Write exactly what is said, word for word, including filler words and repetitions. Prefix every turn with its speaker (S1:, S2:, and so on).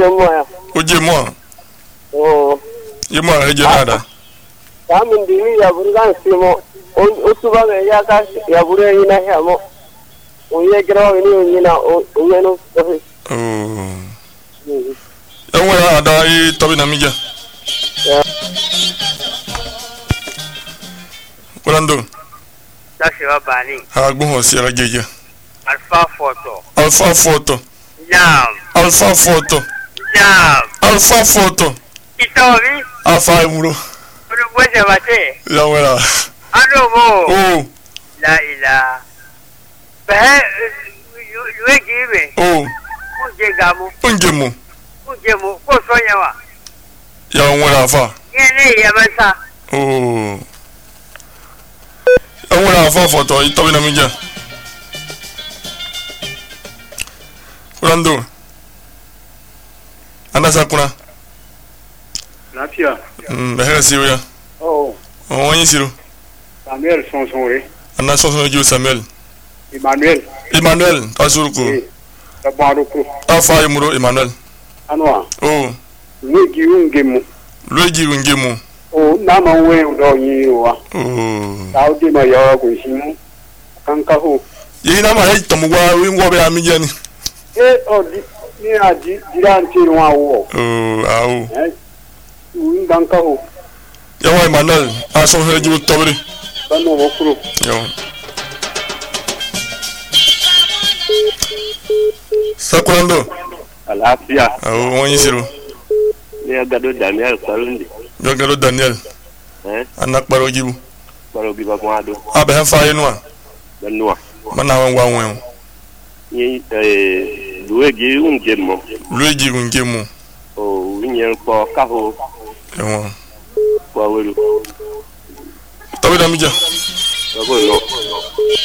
S1: moya.
S2: Oje mo.
S1: Oh.
S2: Ye mo he je nada.
S1: Kamin dini ya burgan simo. O tuba me ya ka ya bure ina ya mo. O ye gra ni ni na o ye no.
S2: Oh. Ewa ada i tobi na mija. Orlando.
S3: That's your bani.
S2: Ha gbon ho si ara jeje.
S3: Alpha photo.
S2: Alpha photo.
S3: Jam.
S2: Alpha photo.
S3: Jam.
S2: Alpha photo.
S3: Itobi.
S2: Alpha emuro.
S3: Uru bweze bate.
S2: Ya wera.
S3: Ado mo.
S2: Oh.
S3: La ila. Behe. Yue give.
S2: Oh.
S3: Uje gamu.
S2: Unje mo.
S3: Uje mo. Ko sonya wa.
S2: Ya wera afa.
S3: Yene ya basa.
S2: Oh. Ya wera afa photo i tobi na mija. Orlando. Anda sakuna.
S4: Lapia.
S2: Mm, behera siyo ya.
S4: Oh.
S2: Oh, wanyi siro.
S4: Samuel Sonsonwe.
S2: Anda sonso jo Samuel.
S4: Emmanuel.
S2: Emmanuel Kasuruko.
S4: Eh. Tabaruko.
S2: Afa emuro Emmanuel.
S4: Anwa.
S2: Oh.
S4: Wegi ungemu.
S2: Lweji ngemu.
S4: Oh, nama we udo yi wa.
S2: Oh.
S4: Saudi ma yo ko shimu. Kanka ho.
S2: Ye na ma he tomwa we ngo be amije ni.
S4: Eh, oh, di ni aji diranti wa wo.
S2: Oh, awu.
S4: Eh. Uin kanka ho.
S2: Ya wa Emmanuel aso he ju tobri.
S4: Bano wokuro.
S2: Yo. Sakurando.
S4: Alafia.
S2: Awu wanyi siro.
S4: Ni agado Daniel Salundi.
S2: Jogalo Daniel.
S4: Eh.
S2: Anak baro jibu.
S4: Baro bi ba mwado.
S2: Abe ha fa yenwa.
S4: Banwa.
S2: Mana wa wen.
S4: Ni eh wegi ungemu.
S2: Lweji ngemu.
S4: Oh, winyen ko kaho.
S2: Yo.
S4: Kwa welu.
S2: Tobri na mija.
S4: Babo yo.